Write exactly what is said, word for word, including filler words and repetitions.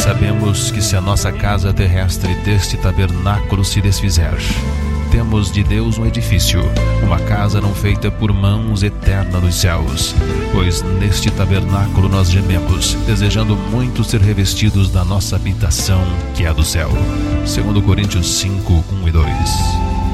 sabemos que se a nossa casa terrestre deste tabernáculo se desfizer, temos de Deus um edifício, uma casa não feita por mãos, eterna nos céus. Pois neste tabernáculo nós gememos, desejando muito ser revestidos da nossa habitação, que é do céu. Segundo Coríntios cinco, um e dois.